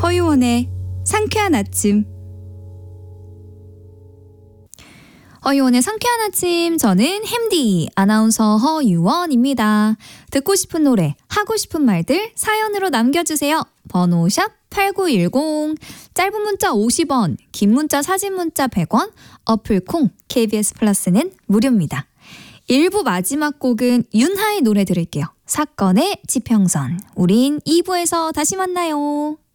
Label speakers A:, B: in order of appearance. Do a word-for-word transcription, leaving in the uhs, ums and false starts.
A: 허유원의 상쾌한 아침. 허유원의 상쾌한 아침, 저는 햄디 아나운서 허유원입니다. 듣고 싶은 노래, 하고 싶은 말들 사연으로 남겨주세요. 번호 샵 팔구일공, 짧은 문자 오십 원, 긴 문자 사진 문자 백 원, 어플 콩, 케이비에스 플러스는 무료입니다. 일 부 마지막 곡은 윤하의 노래 들을게요. 사건의 지평선. 우린 이 부에서 다시 만나요.